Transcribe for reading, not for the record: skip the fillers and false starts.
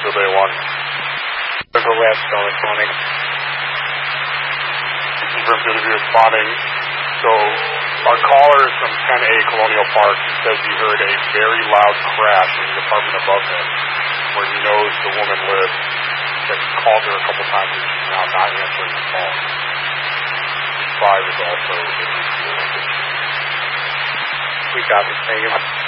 Bay 1. River West, Solid Tonic. Confirmed good to be responding. So, our caller is from 10A Colonial Park. He says he heard a very loud crash in the apartment above him, where he knows the woman lives. That called her a couple times and she's now not answering the phone. 5 is also in the We got this thing.